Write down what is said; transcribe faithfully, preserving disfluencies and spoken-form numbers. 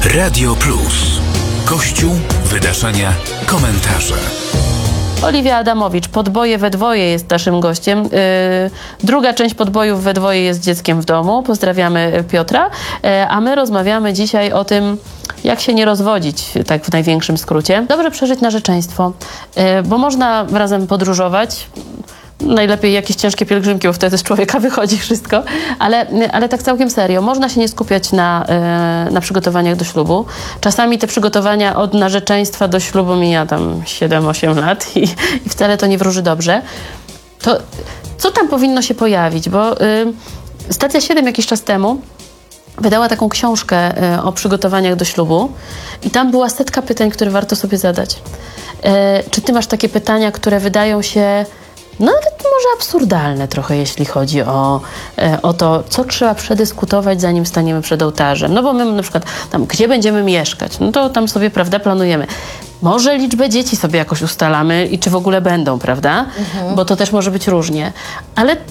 Radio Plus. Kościół, wydarzenia, komentarze. Oliwia Adamowicz, Podboje we dwoje jest naszym gościem. Yy, druga część Podbojów we dwoje jest dzieckiem w domu. Pozdrawiamy Piotra. Yy, a my rozmawiamy dzisiaj o tym, jak się nie rozwodzić, tak w największym skrócie. Dobrze przeżyć narzeczeństwo, yy, bo można razem podróżować. Najlepiej jakieś ciężkie pielgrzymki, bo wtedy z człowieka wychodzi wszystko. Ale, ale tak całkiem serio, można się nie skupiać na, yy, na przygotowaniach do ślubu. Czasami te przygotowania od narzeczeństwa do ślubu mija tam siedem osiem lat i, i wcale to nie wróży dobrze. To co tam powinno się pojawić? Bo yy, Stacja siedem jakiś czas temu wydała taką książkę yy, o przygotowaniach do ślubu i tam była setka pytań, które warto sobie zadać. Yy, czy ty masz takie pytania, które wydają się no nawet może absurdalne trochę, jeśli chodzi o, o to, co trzeba przedyskutować, zanim staniemy przed ołtarzem. No bo my na przykład tam, gdzie będziemy mieszkać, no to tam sobie, prawda, planujemy. Może liczbę dzieci sobie jakoś ustalamy i czy w ogóle będą, prawda? Mhm. Bo to też może być różnie. Ale